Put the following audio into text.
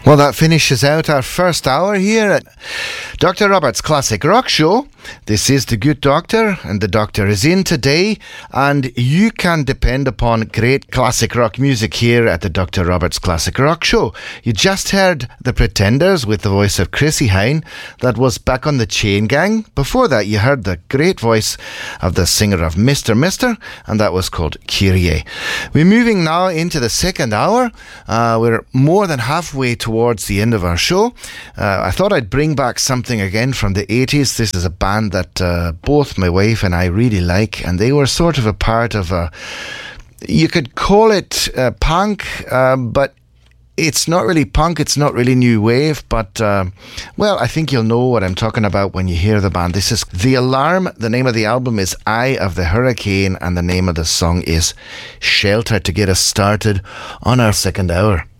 Well, that finishes out our first hour here at Dr. Robert's Classic Rock Show. This is The Good Doctor, and the Doctor is in today, and you can depend upon great classic rock music here at the Dr. Robert's Classic Rock Show. You just heard The Pretenders with the voice of Chrissie Hynde. That was Back on the Chain Gang. Before that, you heard the great voice of the singer of Mr. Mister, and that was called Kyrie. We're moving now into the second hour. We're more than halfway towards the end of our show. I thought I'd bring back something again from the 80s. This is a band that both my wife and I really like, and they were sort of a part of you could call it punk, but it's not really punk, it's not really new wave, but well, I think you'll know what I'm talking about when you hear the band. This is The Alarm. The name of the album is Eye of the Hurricane, and the name of the song is Shelter, to get us started on our second hour.